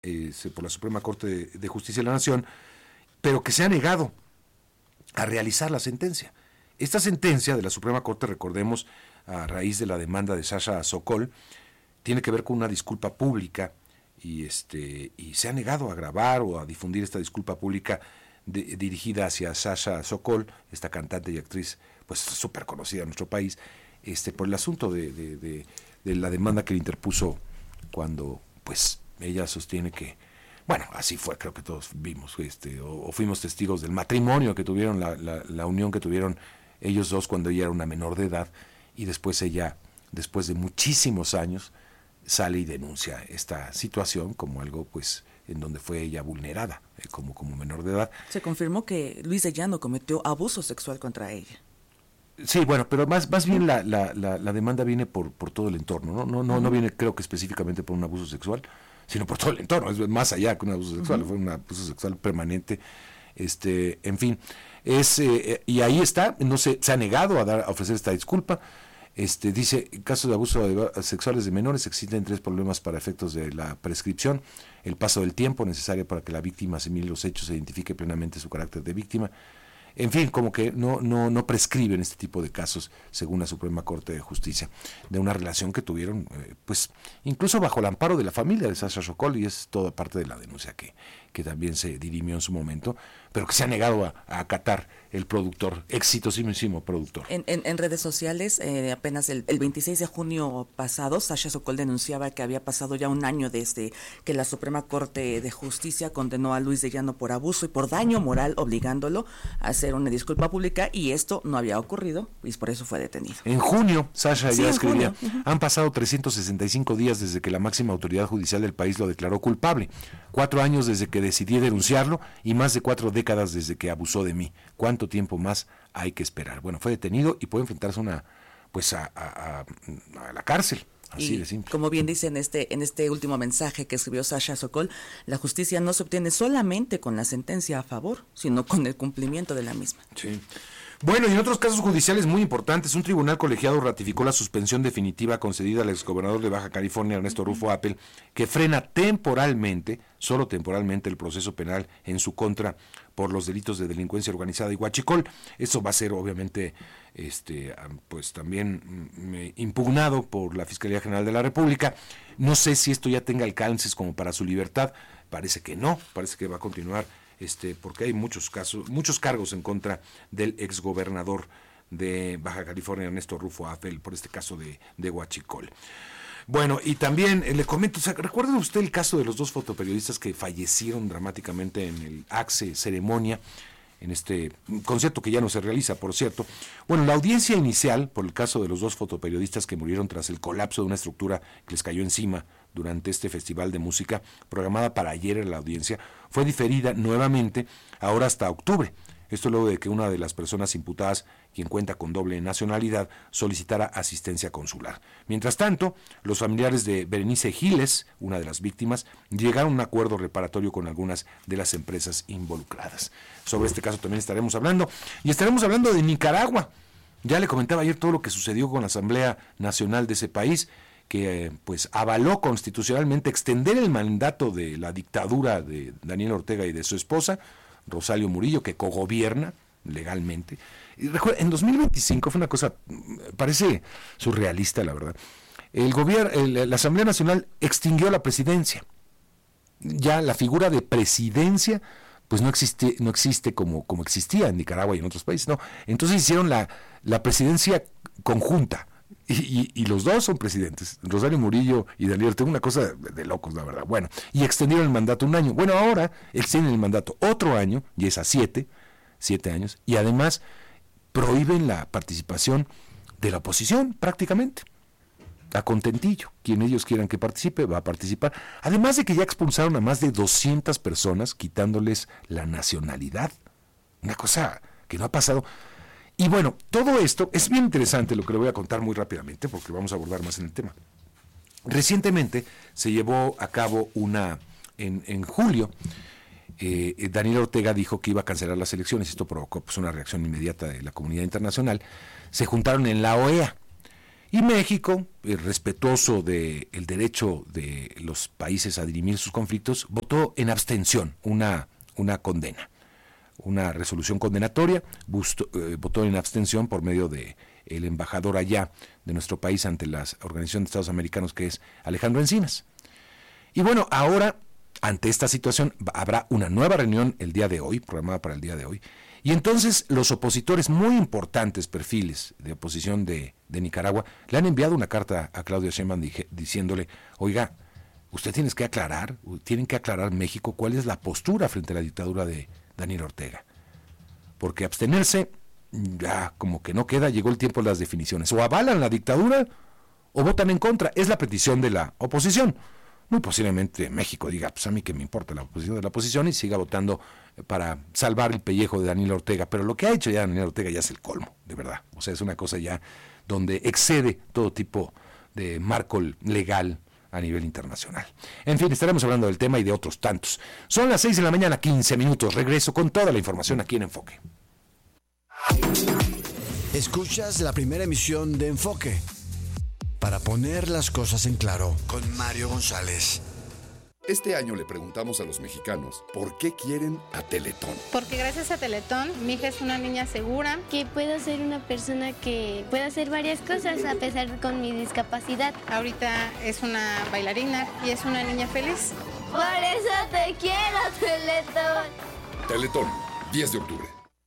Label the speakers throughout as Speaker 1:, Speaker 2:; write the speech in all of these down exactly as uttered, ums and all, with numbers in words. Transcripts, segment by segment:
Speaker 1: eh, por la Suprema Corte de, de Justicia de la Nación, pero que se ha negado a realizar la sentencia. Esta sentencia de la Suprema Corte, recordemos, a raíz de la demanda de Sasha Sokol, tiene que ver con una disculpa pública y este y se ha negado a grabar o a difundir esta disculpa pública de, dirigida hacia Sasha Sokol, esta cantante y actriz pues súper conocida en nuestro país, este por el asunto de, de, de, de la demanda que le interpuso cuando pues ella sostiene que, bueno, así fue, creo que todos vimos, este o, o fuimos testigos del matrimonio que tuvieron, la, la, la unión que tuvieron ellos dos cuando ella era una menor de edad, y después ella, después de muchísimos años, sale y denuncia esta situación como algo pues en donde fue ella vulnerada eh, como, como menor de edad.
Speaker 2: Se confirmó que Luis de Llano cometió abuso sexual contra ella.
Speaker 1: Sí, bueno, pero más más bien la, la, la, la demanda viene por, por todo el entorno, ¿no? No, no, uh-huh. no viene creo que específicamente por un abuso sexual, sino por todo el entorno, es más allá que un abuso sexual, uh-huh. fue un abuso sexual permanente, este, en fin, es eh, y ahí está, no se, se ha negado a dar a ofrecer esta disculpa. Este, dice, en casos de abuso de, sexuales de menores existen tres problemas para efectos de la prescripción: el paso del tiempo necesario para que la víctima asimile los hechos e identifique plenamente su carácter de víctima. En fin, como que no, no, no prescriben este tipo de casos, según la Suprema Corte de Justicia, de una relación que tuvieron, eh, pues, incluso bajo el amparo de la familia de Sasha Sokol, y es toda parte de la denuncia que, que también se dirimió en su momento, pero que se ha negado a, a acatar el productor, exitosísimo productor.
Speaker 2: En, en, en redes sociales, eh, apenas el, el veintiséis de junio pasado, Sasha Sokol denunciaba que había pasado ya un año desde que la Suprema Corte de Justicia condenó a Luis de Llano por abuso y por daño moral, obligándolo a hacer una disculpa pública, y esto no había ocurrido, y por eso fue detenido.
Speaker 1: En junio, Sasha
Speaker 2: sí,
Speaker 1: ya escribía,
Speaker 2: junio. Uh-huh.
Speaker 1: han pasado trescientos sesenta y cinco días desde que la máxima autoridad judicial del país lo declaró culpable, cuatro años desde que decidí denunciarlo y más de cuatro décadas desde que abusó de mí. ¿Cuánto tiempo más hay que esperar? Bueno, fue detenido y puede enfrentarse una, pues a, a, a la cárcel. Así
Speaker 2: y
Speaker 1: de simple.
Speaker 2: Como bien dice en este, en este último mensaje que escribió Sasha Sokol, la justicia no se obtiene solamente con la sentencia a favor, sino con el cumplimiento de la misma.
Speaker 1: Sí. Bueno, y en otros casos judiciales muy importantes, un tribunal colegiado ratificó la suspensión definitiva concedida al exgobernador de Baja California, Ernesto Rufo Appel, que frena temporalmente, solo temporalmente, el proceso penal en su contra por los delitos de delincuencia organizada y huachicol. Eso va a ser obviamente este pues también mm, impugnado por la Fiscalía General de la República. No sé si esto ya tenga alcances como para su libertad, parece que no, parece que va a continuar este porque hay muchos casos, muchos cargos en contra del exgobernador de Baja California, Ernesto Rufo Appel, por este caso de, de huachicol. Bueno, y también eh, le comento, o sea, ¿recuerda usted el caso de los dos fotoperiodistas que fallecieron dramáticamente en el AXE ceremonia, en este concierto que ya no se realiza, por cierto? Bueno, la audiencia inicial por el caso de los dos fotoperiodistas que murieron tras el colapso de una estructura que les cayó encima durante este festival de música, programada para ayer en la audiencia, fue diferida nuevamente, ahora hasta octubre. Esto luego de que una de las personas imputadas, quien cuenta con doble nacionalidad, solicitara asistencia consular. Mientras tanto, los familiares de Berenice Giles, una de las víctimas, llegaron a un acuerdo reparatorio con algunas de las empresas involucradas. Sobre este caso también estaremos hablando, y estaremos hablando de Nicaragua. Ya le comentaba ayer todo lo que sucedió con la Asamblea Nacional de ese país, que eh, pues avaló constitucionalmente extender el mandato de la dictadura de Daniel Ortega y de su esposa, Rosario Murillo, que cogobierna legalmente. Y recuerda, en dos mil veinticinco fue una cosa, parece surrealista, la verdad. El gobierno, el, la Asamblea Nacional extinguió la presidencia. Ya la figura de presidencia, pues no existe, no existe como, como existía en Nicaragua y en otros países, no. Entonces hicieron la, la presidencia conjunta. Y, y, y los dos son presidentes, Rosario Murillo y Daniel Ortega, una cosa de, de locos, la verdad. Bueno, y extendieron el mandato un año. Bueno, ahora extienden el mandato otro año, y es a siete, siete años, y además prohíben la participación de la oposición, prácticamente. A contentillo, quien ellos quieran que participe, va a participar. Además de que ya expulsaron a más de doscientas personas, quitándoles la nacionalidad. Una cosa que no ha pasado. Y bueno, todo esto es bien interesante, lo que le voy a contar muy rápidamente, porque vamos a abordar más en el tema. Recientemente se llevó a cabo una, en, en julio, eh, Daniel Ortega dijo que iba a cancelar las elecciones. Esto provocó pues, una reacción inmediata de la comunidad internacional. Se juntaron en la O E A Y México, eh, respetuoso del derecho de los países a dirimir sus conflictos, votó en abstención una, una condena, una resolución condenatoria, busto, eh, votó en abstención por medio de el embajador allá de nuestro país ante la Organización de Estados Americanos, que es Alejandro Encinas. Y bueno, ahora, ante esta situación, habrá una nueva reunión el día de hoy, programada para el día de hoy, y entonces los opositores, muy importantes perfiles de oposición de, de Nicaragua, le han enviado una carta a Claudia Sheinbaum dije, diciéndole, oiga, usted tiene que aclarar, tienen que aclarar México cuál es la postura frente a la dictadura de Daniel Ortega, porque abstenerse ya como que no queda, llegó el tiempo de las definiciones, o avalan la dictadura o votan en contra, es la petición de la oposición. Muy posiblemente México diga, pues a mí que me importa la oposición de la oposición y siga votando para salvar el pellejo de Daniel Ortega, pero lo que ha hecho ya Daniel Ortega ya es el colmo, de verdad, o sea, es una cosa ya donde excede todo tipo de marco legal a nivel internacional. En fin, estaremos hablando del tema y de otros tantos. Son las seis de la mañana, quince minutos, regreso con toda la información aquí en Enfoque.
Speaker 3: Escuchas la primera emisión de Enfoque, para poner las cosas en claro, con Mario González.
Speaker 4: Este año le preguntamos a los mexicanos por qué quieren a Teletón.
Speaker 5: Porque gracias a Teletón, mi hija es una niña segura.
Speaker 6: Que puedo ser una persona que pueda hacer varias cosas a pesar de con mi discapacidad.
Speaker 5: Ahorita es una bailarina y es una niña feliz.
Speaker 6: Por eso te quiero, Teletón.
Speaker 4: Teletón, diez de octubre.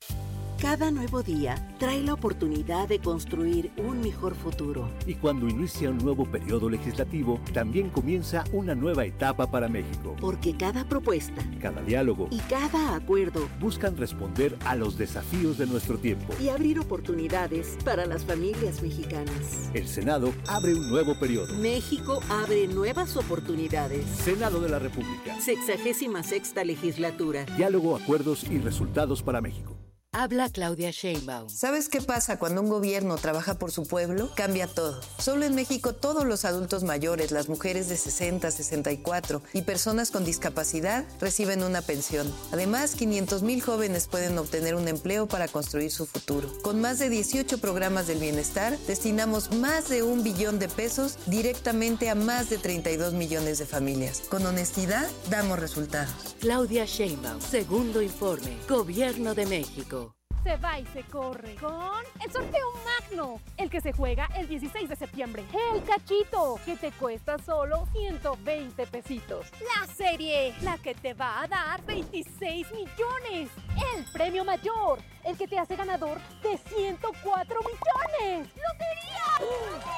Speaker 7: Cada nuevo día trae la oportunidad de construir un mejor futuro.
Speaker 8: Y cuando inicia un nuevo periodo legislativo, también comienza una nueva etapa para México.
Speaker 7: Porque cada propuesta,
Speaker 8: cada diálogo
Speaker 7: y cada acuerdo
Speaker 8: buscan responder a los desafíos de nuestro tiempo
Speaker 7: y abrir oportunidades para las familias mexicanas.
Speaker 8: El Senado abre un nuevo periodo.
Speaker 7: México abre nuevas oportunidades.
Speaker 8: Senado de la República.
Speaker 7: Sexagésima sexta legislatura.
Speaker 8: Diálogo, acuerdos y resultados para México.
Speaker 9: Habla Claudia Sheinbaum.
Speaker 10: ¿Sabes qué pasa cuando un gobierno trabaja por su pueblo? Cambia todo. Solo en México todos los adultos mayores, las mujeres de sesenta, sesenta y cuatro y personas con discapacidad reciben una pensión. Además, quinientos mil jóvenes pueden obtener un empleo para construir su futuro. Con más de dieciocho programas del bienestar, destinamos más de un billón de pesos directamente a más de treinta y dos millones de familias. Con honestidad, damos resultados.
Speaker 9: Claudia Sheinbaum, segundo informe, Gobierno de México.
Speaker 11: Se va y se corre con el sorteo magno, el que se juega el dieciséis de septiembre. El cachito, que te cuesta solo ciento veinte pesitos. La serie, la que te va a dar veintiséis millones. El premio mayor, el que te hace ganador de ciento cuatro millones. ¡Lotería!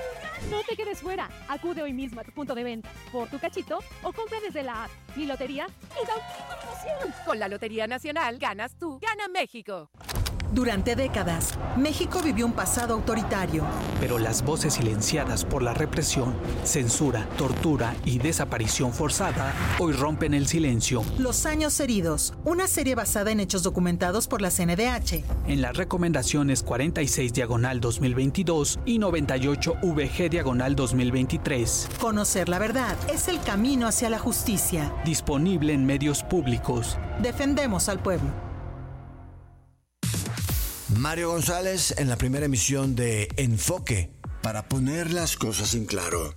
Speaker 11: No te quedes fuera. Acude hoy mismo a tu punto de venta por tu cachito o compra desde la app Mi Lotería y da un promoción.
Speaker 9: Con la Lotería Nacional ganas tú, gana México.
Speaker 12: Durante décadas, México vivió un pasado autoritario.
Speaker 13: Pero las voces silenciadas por la represión, censura, tortura y desaparición forzada hoy rompen el silencio.
Speaker 12: Los años heridos, una serie basada en hechos documentados por la C N D H.
Speaker 13: En las recomendaciones cuarenta y seis diagonal dos mil veintidós y noventa y ocho V G diagonal dos mil veintitrés.
Speaker 12: Conocer la verdad es el camino hacia la justicia.
Speaker 13: Disponible en medios públicos.
Speaker 12: Defendemos al pueblo.
Speaker 3: Mario González en la primera emisión de Enfoque, para poner las cosas en claro.